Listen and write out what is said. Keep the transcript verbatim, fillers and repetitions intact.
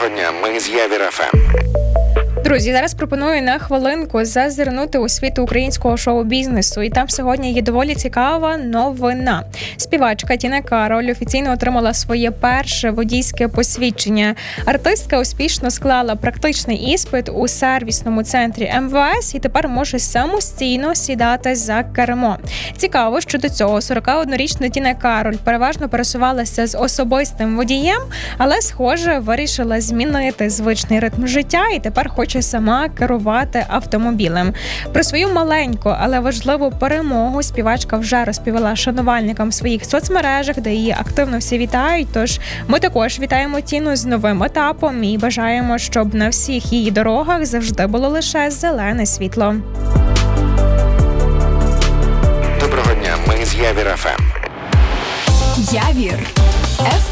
Доброго дня, ми з Явір еф ем. Друзі, зараз пропоную на хвилинку зазирнути у світ українського шоу-бізнесу. І там сьогодні є доволі цікава новина. Співачка Тіна Кароль офіційно отримала своє перше водійське посвідчення. Артистка успішно склала практичний іспит у сервісному центрі ем ве ес і тепер може самостійно сідати за кермо. Цікаво, що до цього сорокаоднорічна Тіна Кароль переважно пересувалася з особистим водієм, але, схоже, вирішила змінити звичний ритм життя і тепер хоче сама керувати автомобілем. Про свою маленьку, але важливу перемогу співачка вже розповіла шанувальникам в своїх соцмережах, де її активно всі вітають. Тож ми також вітаємо Тіну з новим етапом і бажаємо, щоб на всіх її дорогах завжди було лише зелене світло. Доброго дня, ми з Явір еф ем. Явір.